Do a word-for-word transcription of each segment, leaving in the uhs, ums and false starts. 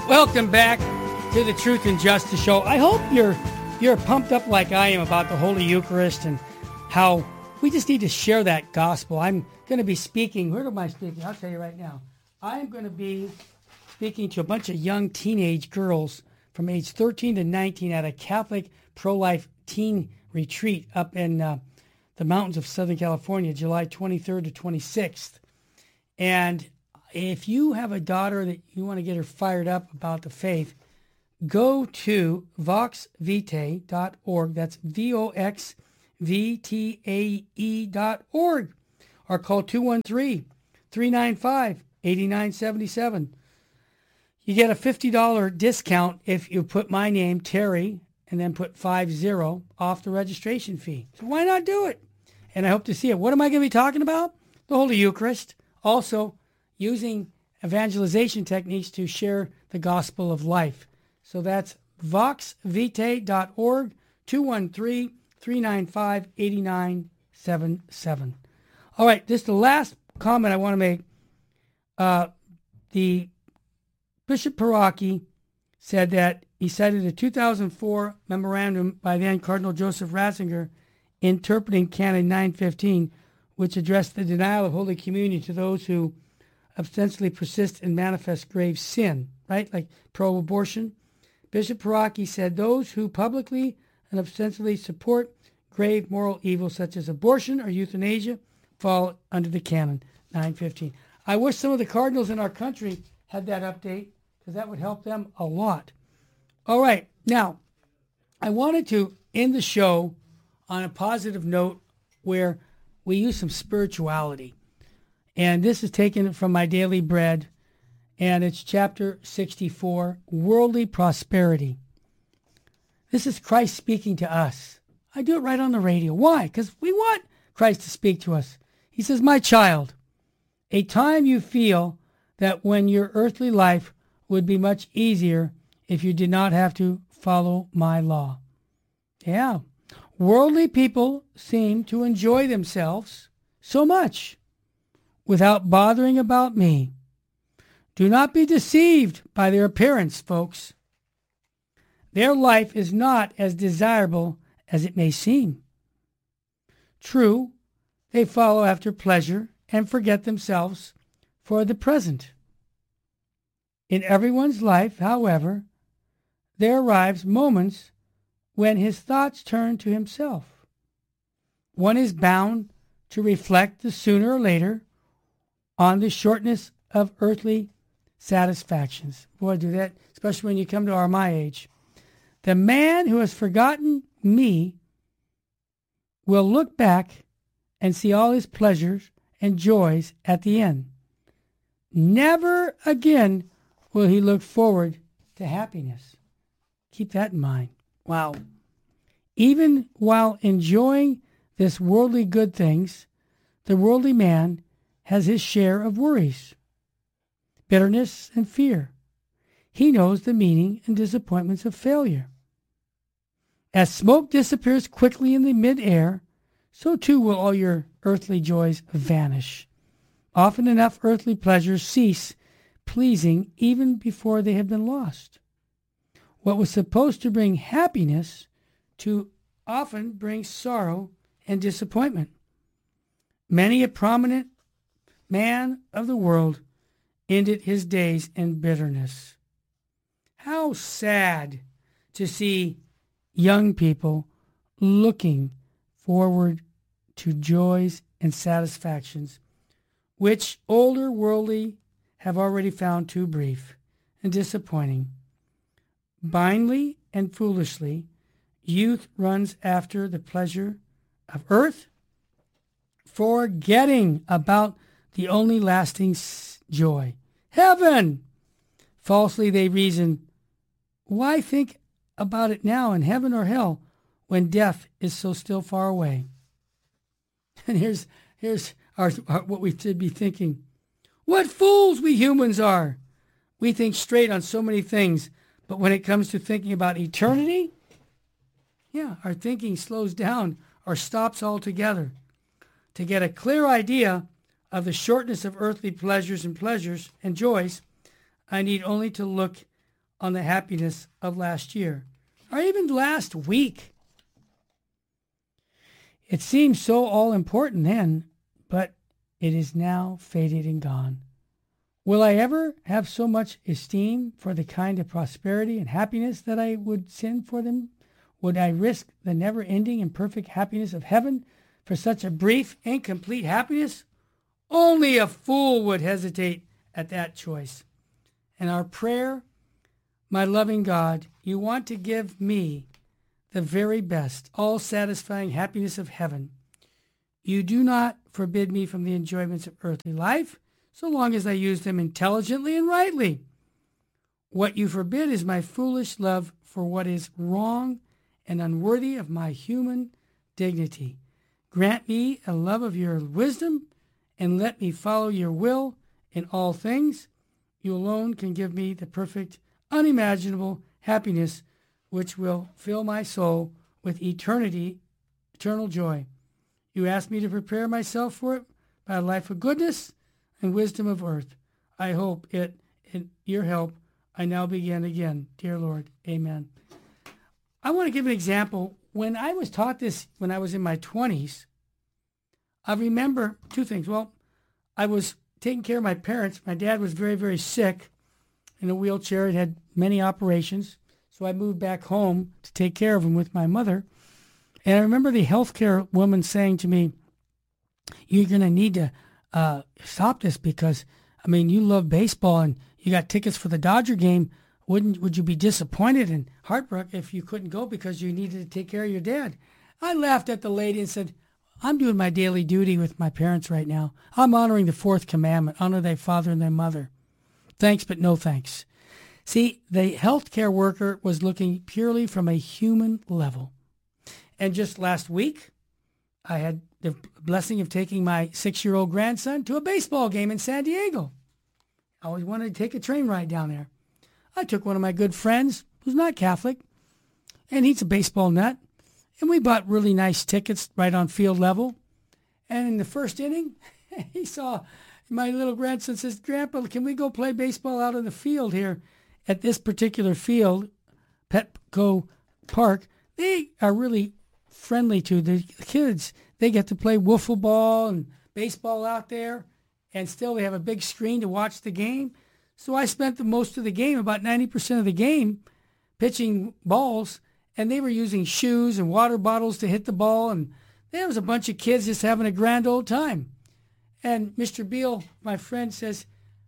Welcome back to the Truth and Justice Show. I hope you're you're pumped up like I am about the Holy Eucharist and how we just need to share that gospel. I'm going to be speaking. Where am I speaking? I'll tell you right now. I'm going to be speaking to a bunch of young teenage girls from age thirteen to nineteen at a Catholic pro-life teen retreat up in uh, the mountains of Southern California, July twenty-third to twenty-sixth. And if you have a daughter that you want to get her fired up about the faith, go to vox vitae dot org. That's V O X V T A E dot org. Or call two one three, three nine five, eight nine seven seven. You get a fifty dollars discount if you put my name, Terry, and then put five zero off the registration fee. So why not do it? And I hope to see it. What am I going to be talking about? The Holy Eucharist. Also, using evangelization techniques to share the gospel of life. So that's vox vitae dot org, two one three, three nine five, eight nine seven seven. All right, this is the last comment I want to make. Uh, the Bishop Perocchi said that he cited a two thousand four memorandum by then Cardinal Joseph Ratzinger interpreting Canon nine fifteen, which addressed the denial of Holy Communion to those who ostensibly persist in manifest grave sin, right? Like pro-abortion. Bishop Perocchi said those who publicly and ostensibly support grave moral evil such as abortion or euthanasia fall under the Canon nine fifteen. I wish some of the cardinals in our country had that update because that would help them a lot. All right, now, I wanted to end the show on a positive note where we use some spirituality. And this is taken from my Daily Bread, and it's chapter sixty-four, Worldly Prosperity. This is Christ speaking to us. I do it right on the radio. Why? Because we want Christ to speak to us. He says, my child, a time you feel that when your earthly life would be much easier if you did not have to follow my law. Yeah. Worldly people seem to enjoy themselves so much without bothering about me. Do not be deceived by their appearance, folks. Their life is not as desirable as it may seem. True, they follow after pleasure and forget themselves for the present. In everyone's life, however, there arrives moments when his thoughts turn to himself. One is bound to reflect the sooner or later on the shortness of earthly satisfactions. Boy, do that, especially when you come to our my age. The man who has forgotten me will look back and see all his pleasures and joys at the end. Never again will he look forward to happiness. Keep that in mind. Wow. Even while enjoying this worldly good things, the worldly man has his share of worries, bitterness, and fear. He knows the meaning and disappointments of failure. As smoke disappears quickly in the mid-air, so too will all your earthly joys vanish. Often enough earthly pleasures cease pleasing even before they have been lost. What was supposed to bring happiness to often brings sorrow and disappointment. Many a prominent man of the world ended his days in bitterness. How sad to see young people looking forward to joys and satisfactions, which older worldly have already found too brief and disappointing. Blindly and foolishly, youth runs after the pleasure of earth, forgetting about the only lasting joy, heaven. Falsely they reason, why think about it now in heaven or hell when death is so still far away? And here's here's our, our what we should be thinking. What fools we humans are. We think straight on so many things, but when it comes to thinking about eternity, yeah, our thinking slows down or stops altogether. To get a clear idea of the shortness of earthly pleasures and pleasures and joys, I need only to look on the happiness of last year, or even last week. It seemed so all important then, but it is now faded and gone. Will I ever have so much esteem for the kind of prosperity and happiness that I would send for them? Would I risk the never-ending and perfect happiness of heaven for such a brief, incomplete happiness? Only a fool would hesitate at that choice. And our prayer, my loving God, you want to give me the very best, all-satisfying happiness of heaven. You do not forbid me from the enjoyments of earthly life, so long as I use them intelligently and rightly. What you forbid is my foolish love for what is wrong and unworthy of my human dignity. Grant me a love of your wisdom, and let me follow your will in all things. You alone can give me the perfect, unimaginable happiness which will fill my soul with eternity, eternal joy. You ask me to prepare myself for it by a life of goodness and wisdom of earth. I hope it, in your help, I now begin again. Dear Lord, amen. I want to give an example. When I was taught this when I was in my twenties, I remember two things. Well, I was taking care of my parents. My dad was very, very sick in a wheelchair. He had many operations. So I moved back home to take care of him with my mother. And I remember the healthcare woman saying to me, you're going to need to uh, stop this because, I mean, you love baseball and you got tickets for the Dodger game. Wouldn't Would you be disappointed and heartbroken if you couldn't go because you needed to take care of your dad? I laughed at the lady and said, I'm doing my daily duty with my parents right now. I'm honoring the fourth commandment, honor thy father and thy mother. Thanks, but no thanks. See, the healthcare worker was looking purely from a human level. And just last week, I had the blessing of taking my six-year-old grandson to a baseball game in San Diego. I always wanted to take a train ride down there. I took one of my good friends, who's not Catholic, and he's a baseball nut, and we bought really nice tickets right on field level. And in the first inning, he saw my little grandson says, Grandpa, can we go play baseball out in the field here? At this particular field, Petco Park, they are really friendly to the kids. They get to play wiffle ball and baseball out there, and still they have a big screen to watch the game. So I spent the most of the game, about ninety percent of the game, pitching balls, and they were using shoes and water bottles to hit the ball, and there was a bunch of kids just having a grand old time. And Mister Beal, my friend, says,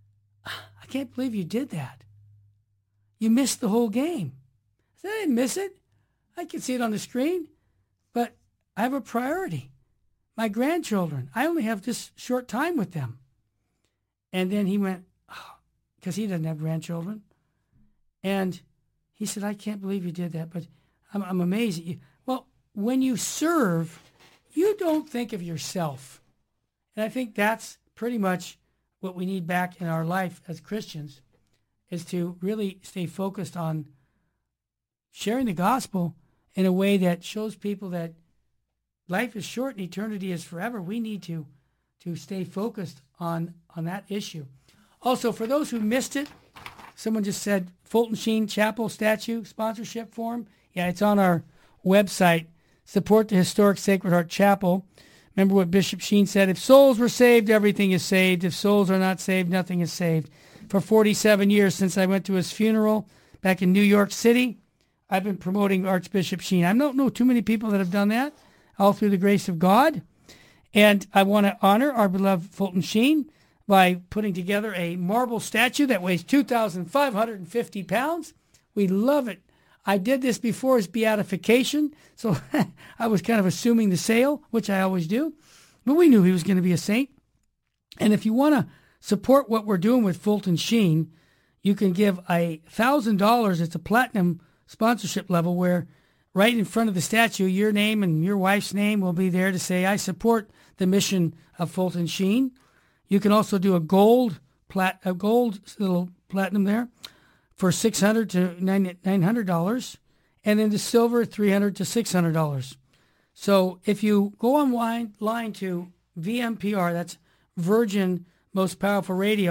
I can't believe you did that. You missed the whole game. I said, I didn't miss it. I can see it on the screen, but I have a priority. My grandchildren. I only have this short time with them. And then he went, because oh, he doesn't have grandchildren. And he said, I can't believe you did that, but I'm, I'm amazed at you. Well, when you serve, you don't think of yourself. And I think that's pretty much what we need back in our life as Christians, is to really stay focused on sharing the gospel in a way that shows people that life is short and eternity is forever. We need to to stay focused on, on that issue. Also, for those who missed it, someone just said Fulton Sheen Chapel statue sponsorship form. Yeah, it's on our website. Support the historic Sacred Heart Chapel. Remember what Bishop Sheen said, if souls were saved, everything is saved. If souls are not saved, nothing is saved. For forty-seven years since I went to his funeral back in New York City, I've been promoting Archbishop Sheen. I don't know too many people that have done that, all through the grace of God. And I want to honor our beloved Fulton Sheen by putting together a marble statue that weighs two thousand five hundred fifty pounds. We love it. I did this before his beatification, so I was kind of assuming the sale, which I always do. But we knew he was going to be a saint. And if you want to support what we're doing with Fulton Sheen, you can give a one thousand dollars. It's a platinum sponsorship level where right in front of the statue, your name and your wife's name will be there to say, I support the mission of Fulton Sheen. You can also do a gold plat, a gold little platinum there for six hundred dollars to nine hundred dollars, and then the silver three hundred dollars to six hundred dollars. So if you go online line to V M P R, that's Virgin Most Powerful Radio,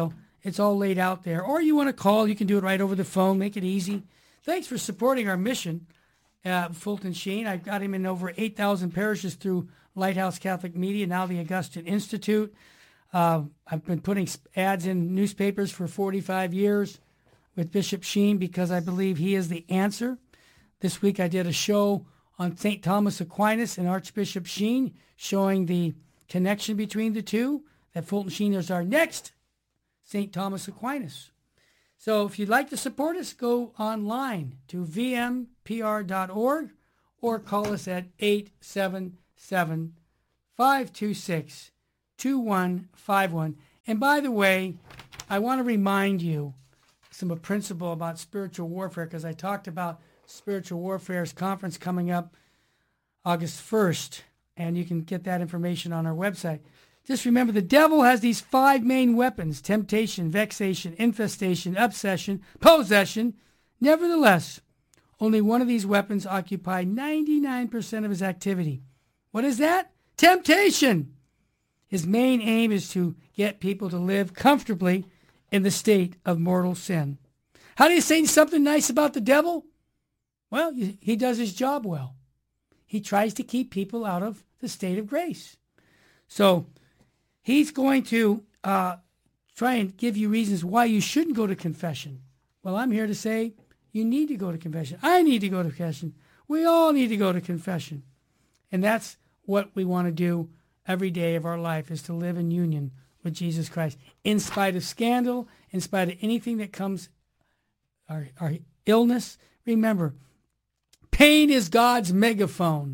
It's all laid out there. Or you want to call, you can do it right over the phone. Make it easy. Thanks for supporting our mission, uh, Fulton Sheen. I've got him in over eight thousand parishes through Lighthouse Catholic Media, now the Augustine Institute. Uh, I've been putting ads in newspapers for forty-five years with Bishop Sheen because I believe he is the answer. This week I did a show on Saint Thomas Aquinas and Archbishop Sheen, showing the connection between the two, that Fulton Sheen is our next Saint Thomas Aquinas. So if you'd like to support us, go online to v m p r dot org or call us at eight seven seven, five two six, two one five one. And by the way, I want to remind you some of principle about spiritual warfare, because I talked about Spiritual Warfare's conference coming up August first, and you can get that information on our website. Just remember, the devil has these five main weapons: temptation, vexation, infestation, obsession, possession. Nevertheless, only one of these weapons occupy ninety-nine percent of his activity. What is that? Temptation. His main aim is to get people to live comfortably in the state of mortal sin. How do you say something nice about the devil? Well, he does his job well. He tries to keep people out of the state of grace. So he's going to uh, try and give you reasons why you shouldn't go to confession. Well, I'm here to say you need to go to confession. I need to go to confession. We all need to go to confession. And that's what we want to do every day of our life, is to live in union with Jesus Christ. In spite of scandal, in spite of anything that comes, our, our illness, remember, pain is God's megaphone.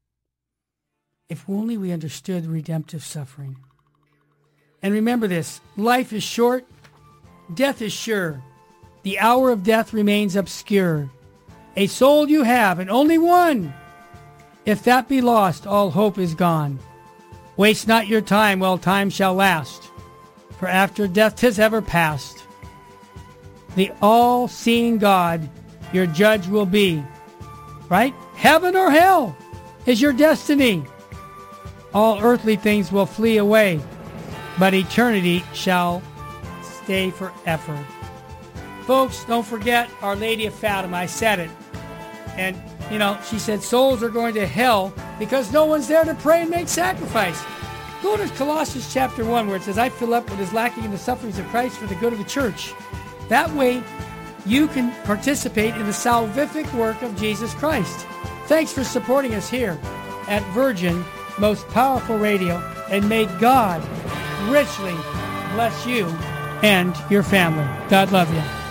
If only we understood redemptive suffering. And remember this, life is short, death is sure. The hour of death remains obscure. A soul you have, and only one. If that be lost, all hope is gone. Waste not your time while time shall last, for after death 'tis ever past. The all-seeing God your judge will be. Right? Heaven or hell is your destiny. All earthly things will flee away, but eternity shall stay forever. Folks, don't forget Our Lady of Fatima. I said it. And, you know, she said souls are going to hell because no one's there to pray and make sacrifice. Go to Colossians chapter one, where it says, I fill up what is lacking in the sufferings of Christ for the good of the church. That way, you can participate in the salvific work of Jesus Christ. Thanks for supporting us here at Virgin, Most Powerful Radio, and may God richly bless you and your family. God love you.